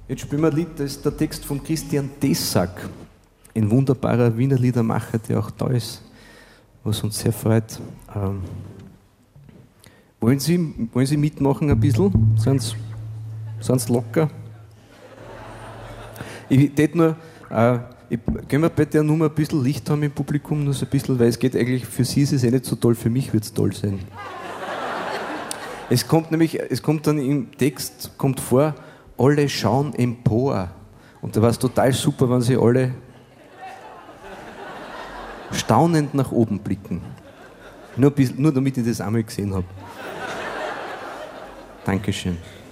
Jetzt spielen wir ein Lied, das ist der Text von Christian Tessack, ein wunderbarer Wiener Liedermacher, der auch da ist, was uns sehr freut. Wollen Sie mitmachen ein bisschen? Sind Sie locker? Ich tät nur, können wir bei der Nummer ein bisschen Licht haben im Publikum, nur so ein bisschen, weil es geht eigentlich, für Sie ist es nicht so toll, für mich wird es toll sein. Es kommt dann im Text, kommt vor, alle schauen empor. Und da war es total super, wenn sie alle staunend nach oben blicken. Nur damit ich das einmal gesehen habe. Dankeschön.